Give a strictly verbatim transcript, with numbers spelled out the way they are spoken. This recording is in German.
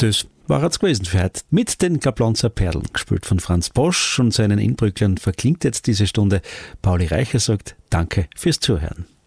Das war es gewesen für heute. Mit den Gablonzer Perlen, gespielt von Franz Bosch und seinen Inbrücklern, verklingt jetzt diese Stunde. Pauli Reicher sagt Danke fürs Zuhören.